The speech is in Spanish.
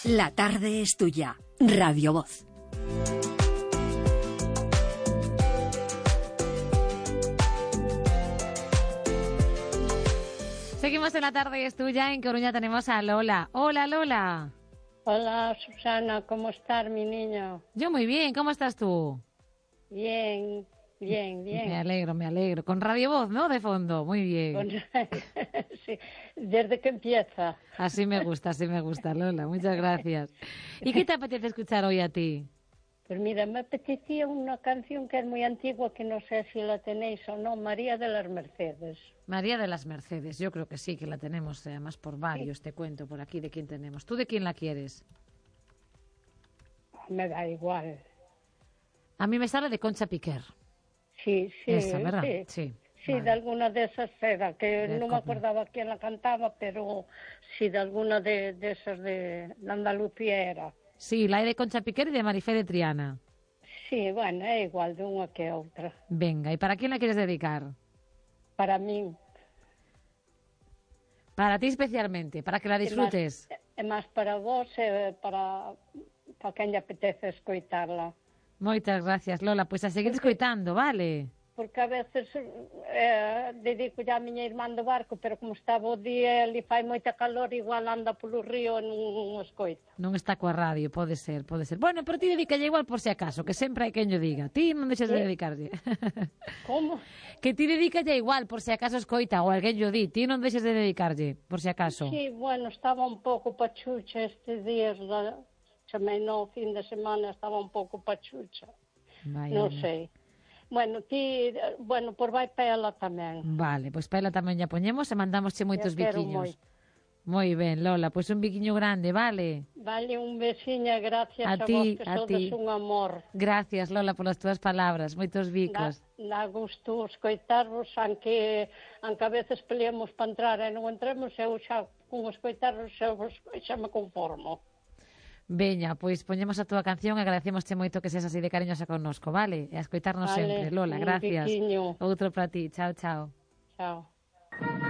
La tarde es tuya. Radio Voz. Seguimos en La tarde es tuya. En Coruña tenemos a Lola. Hola, Lola. Hola, Susana. ¿Cómo estás, mi niño? Yo muy bien. ¿Cómo estás tú? Bien. Me alegro. Con Radio Voz, ¿no? De fondo. Muy bien. Sí, desde que empieza. Así me gusta, Lola. Muchas gracias. ¿Y qué te apetece escuchar hoy a ti? Pues mira, me apetecía una canción que es muy antigua, que no sé si la tenéis o no, María de las Mercedes. María de las Mercedes. Yo creo que sí, que la tenemos, además por varios, sí. Te cuento por aquí de quién tenemos. ¿Tú de quién la quieres? Me da igual. A mí me sale de Concha Piquer. Sí. Esa, ¿verdad? Sí, vale. De alguna de esas era, que no me acordaba quién la cantaba, pero sí, de alguna de esas de Andalucía era. Sí, la hay de Concha Piquer y de Marifé de Triana. Sí, bueno, é igual de unha que outra. Venga, ¿y para quién la quieres dedicar? Para min. Para ti especialmente, para que la disfrutes. É máis para vos e para quen lle apetece escoitarla. Moitas gracias, Lola. Pois a seguir escoitando, vale? Porque a veces dedico a miña irmán do barco, pero como estaba o día e fai moita calor, igual anda polo río e non escoita. Non está coa radio, pode ser. Bueno, pero ti dedícalle igual por si acaso, que sempre hai quen yo diga. Ti non deixes de dedicarlle. Como? Que ti dedícalle igual por si acaso escoita ou alguén yo di. Ti non deixes de dedicarlle, por si acaso. Sí, bueno, estaba un pouco pachucha estes días, chamei no fin de semana, estaba un pouco pachucha. Non sei. Bueno, por vai pela tamén. Vale, pois pela tamén ya poñemos e mandamosche moitos biquiños. Moi ben, Lola, pois un biquiño grande, vale? Vale, un besiño, gracias a ti, vos, que sodes un amor. Gracias, Lola, polas túas palabras, moitos bicos. Dá gusto escoitarvos, aunque a veces peleamos para entrar e non entremos, eu xa con escoitarvos xa me conformo. Veña, pois poñemos a túa canción e agradecemosche moito que seas así de cariñosa connosco, vale? E a escoitarnos sempre, Lola, gracias. Biquiño. Outro para ti, chao. Chao.